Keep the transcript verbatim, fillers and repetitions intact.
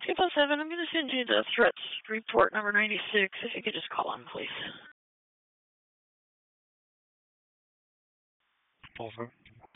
two five seven, I'm going to send you the threats report number ninety-six. If you could just call on, please. Over.